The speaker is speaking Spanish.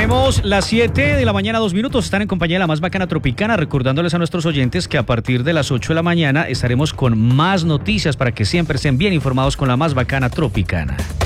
Tenemos las 7 de la mañana, 2 minutos. Están en compañía de la más bacana tropicana, recordándoles a nuestros oyentes que a partir de las 8 de la mañana estaremos con más noticias para que siempre estén bien informados con la más bacana tropicana.